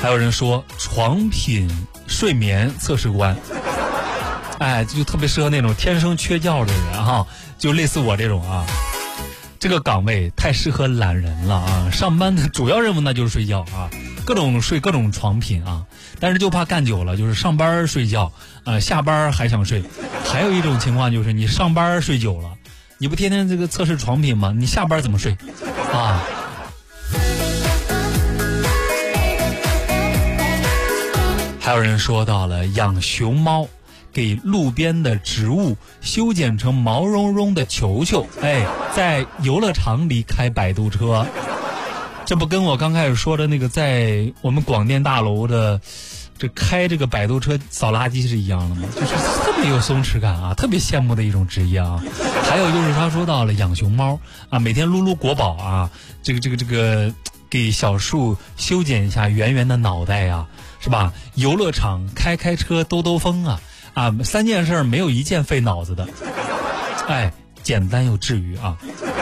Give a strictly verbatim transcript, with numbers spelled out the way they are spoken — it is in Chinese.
还有人说床品睡眠测试官，哎，就特别适合那种天生缺觉的人哈，就类似我这种啊。这个岗位太适合懒人了啊！上班的主要任务那就是睡觉啊，各种睡各种床品啊。但是就怕干久了，就是上班睡觉，呃，下班还想睡。还有一种情况就是你上班睡久了，你不天天这个测试床品吗？你下班怎么睡啊？还有人说到了养熊猫，给路边的植物修剪成毛茸茸的球球，哎，在游乐场里开摆渡车，这不跟我刚开始说的那个在我们广电大楼的这开这个摆渡车扫垃圾是一样的吗？就是特别有松弛感啊，特别羡慕的一种职业啊。还有就是他说到了养熊猫啊，每天撸撸国宝啊，这个这个这个给小树修剪一下圆圆的脑袋呀、啊，是吧？游乐场开开车兜兜风啊。啊，三件事没有一件费脑子的，哎，简单又治愈啊。